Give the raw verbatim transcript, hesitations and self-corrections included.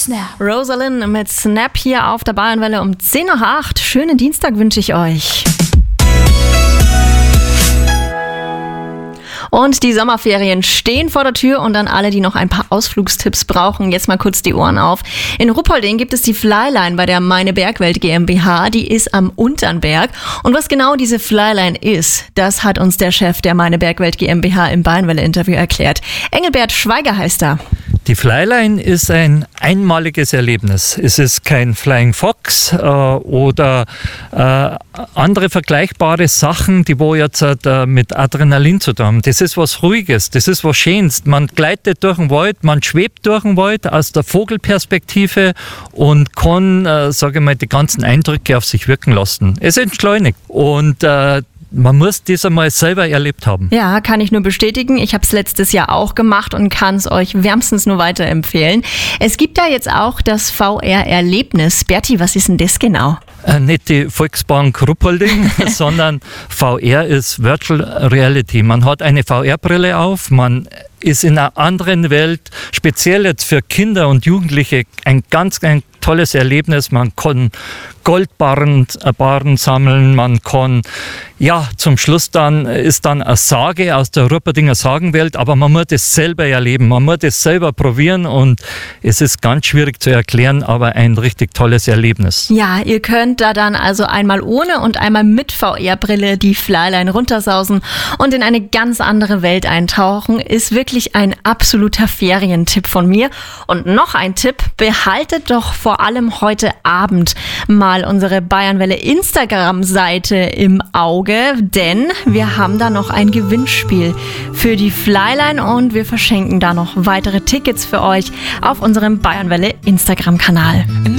Snap. Rosalind mit Snap hier auf der Bayernwelle um zehn nach acht. Schönen Dienstag wünsche ich euch. Und die Sommerferien stehen vor der Tür und an alle, die noch ein paar Ausflugstipps brauchen, jetzt mal kurz die Ohren auf. In Ruppolding gibt es die Flyline bei der Meine Bergwelt GmbH, die ist am Unternberg. Und was genau diese Flyline ist, das hat uns der Chef der Meine Bergwelt GmbH im Bayernwelle-Interview erklärt. Engelbert Schweiger heißt er. Die Flyline ist ein einmaliges Erlebnis. Es ist kein Flying Fox äh, oder äh, andere vergleichbare Sachen, die wo jetzt äh, mit Adrenalin zu tun haben. Das ist was Ruhiges, das ist was Schönes. Man gleitet durch den Wald, man schwebt durch den Wald aus der Vogelperspektive und kann, äh, sage ich mal, die ganzen Eindrücke auf sich wirken lassen. Es entschleunigt und äh, man muss das einmal selber erlebt haben. Ja, kann ich nur bestätigen. Ich habe es letztes Jahr auch gemacht und kann es euch wärmstens nur weiterempfehlen. Es gibt ja jetzt auch das V R-Erlebnis. Berti, was ist denn das genau? Äh, nicht die Volksbank Ruppolding, sondern V R ist Virtual Reality. Man hat eine V R-Brille auf, man ist in einer anderen Welt, speziell jetzt für Kinder und Jugendliche ein ganz, ein tolles Erlebnis. Man kann Goldbarren äh, Barren sammeln, man kann, ja, zum Schluss dann ist dann eine Sage aus der Rupperdinger Sagenwelt, aber man muss das selber erleben, man muss das selber probieren und es ist ganz schwierig zu erklären, aber ein richtig tolles Erlebnis. Ja, ihr könnt da dann also einmal ohne und einmal mit V R-Brille die Flyline runtersausen und in eine ganz andere Welt eintauchen. Ist wirklich ein absoluter Ferientipp von mir. Und noch ein Tipp, behaltet doch vor allem heute Abend mal unsere Bayernwelle Instagram-Seite im Auge, denn wir haben da noch ein Gewinnspiel für die Flyline und wir verschenken da noch weitere Tickets für euch auf unserem Bayernwelle Instagram-Kanal.